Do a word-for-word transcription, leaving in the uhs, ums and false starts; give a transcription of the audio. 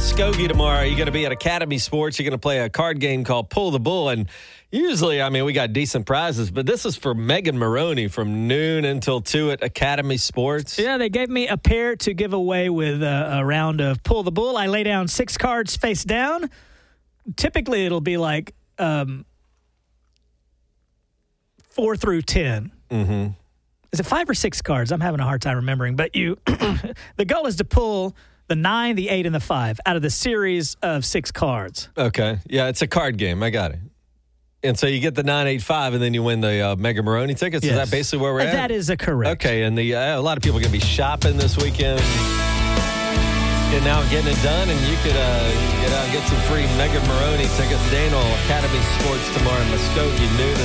Muskogee tomorrow. You're going to be at Academy Sports. You're going to play a card game called Pull the Bull. And usually, I mean, we got decent prizes, but this is for Megan Maroney from noon until two at Academy Sports. Yeah, they gave me a pair to give away with a, a round of Pull the Bull. I lay down six cards face down. Typically, it'll be like um, four through ten. Mm-hmm. Is it five or six cards? I'm having a hard time remembering. But you, the goal is to pull the nine, the eight, and the five out of the series of six cards. Okay. Yeah, it's a card game. I got it. And so you get the nine eight five, and then you win the uh, Megan Maroney tickets? Yes. Is that basically where we're at? That is a correct. Okay, and the uh, a lot of people are going to be shopping this weekend. Getting out, getting it done, and you could uh, get out and get some free Megan Maroney tickets. Daniel, Academy Sports tomorrow in Muskogee, noon